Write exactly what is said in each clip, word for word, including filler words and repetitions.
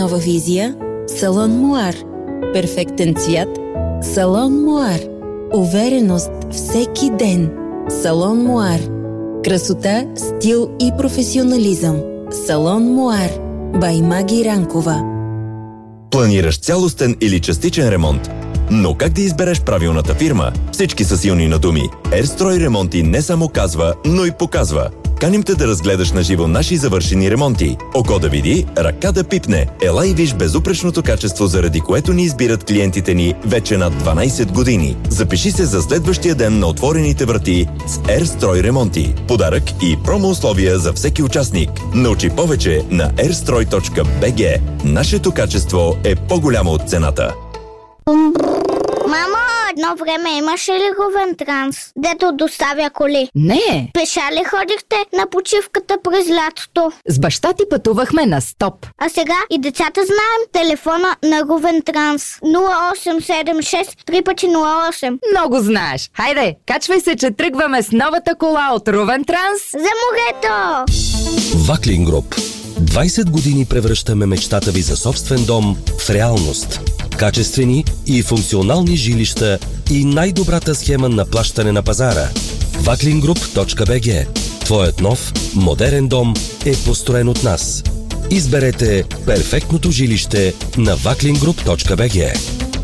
нова визия – Салон Муар. Перфектен цвят – Салон Муар. Увереност всеки ден – Салон Муар. Красота, стил и професионализъм – Салон Муар. Бай Маги Ранкова. Планираш цялостен или частичен ремонт? Но как да избереш правилната фирма? Всички са силни на думи. Ерстрой ремонти не само казва, но и показва. Каним те да разгледаш на живо наши завършени ремонти. Око да види, ръка да пипне. Ела и виж безупречното качество, заради което ни избират клиентите ни вече над дванайсет години. Запиши се за следващия ден на отворените врати с Ерстрой ремонти. Подарък и промо условия за всеки участник. Научи повече на ерстрой точка би джи. Нашето качество е по-голямо от цената. Мамо, едно време имаше ли Говентранс, дето доставя коли? Не. Пеша ли ходихте на почивката през лятото? С баща ти пътувахме на стоп. А сега и децата знаем телефона на Говентранс. нула осем седем шест три пъти нула осем. Много знаеш. Хайде, качвай се, че тръгваме с новата кола от Ровентранс. За морето! Ваклин Груп. двайсет години превръщаме мечтата ви за собствен дом в реалност. Качествени и функционални жилища и най-добрата схема на плащане на пазара. ваклин груп точка би джи. Твоят нов, модерен дом е построен от нас. Изберете перфектното жилище на ваклин груп точка би джи.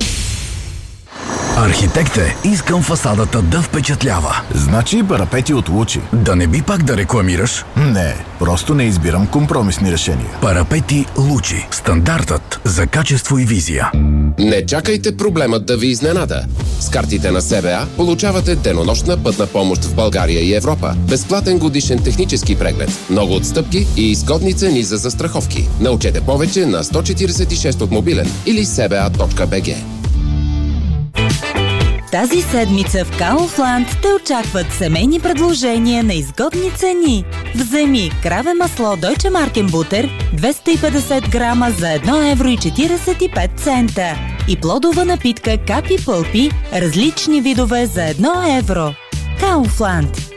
Архитект е, искам фасадата да впечатлява. Значи парапети от Лучи. Да не би пак да рекламираш? Не, просто не избирам компромисни решения. Парапети Лучи. Стандартът за качество и визия. Не чакайте проблемът да ви изненада. С картите на СБА получавате денонощна пътна помощ в България и Европа. Безплатен годишен технически преглед. Много отстъпки и изгодни цени за застраховки. Научете повече на сто четирийсет и шест от мобилен или сба точка би джи. Тази седмица в Kaufland те очакват семейни предложения на изгодни цени. Вземи краве масло Deutsche Markenbutter двеста и петдесет грама за едно евро и четирийсет и пет цента и плодова напитка Капи Пълпи различни видове за едно евро. Kaufland.